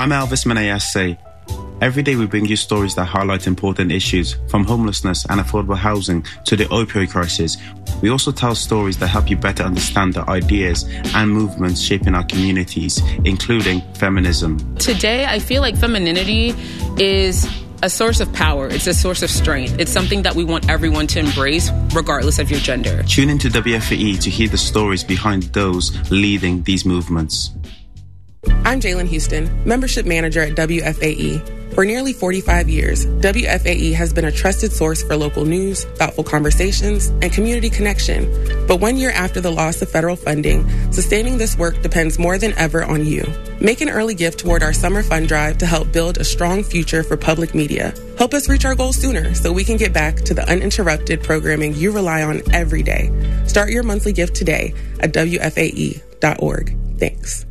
I'm Elvis Menayase. Every day we bring you stories that highlight important issues, from homelessness and affordable housing to the opioid crisis. We also tell stories that help you better understand the ideas and movements shaping our communities, including feminism. Today, I feel like femininity is a source of power. It's a source of strength. It's something that we want everyone to embrace, regardless of your gender. Tune into WFAE to hear the stories behind those leading these movements. I'm Jalen Houston, Membership Manager at WFAE. For nearly 45 years, WFAE has been a trusted source for local news, thoughtful conversations, and community connection. But 1 year after the loss of federal funding, sustaining this work depends more than ever on you. Make an early gift toward our summer fund drive to help build a strong future for public media. Help us reach our goals sooner so we can get back to the uninterrupted programming you rely on every day. Start your monthly gift today at WFAE.org. Thanks.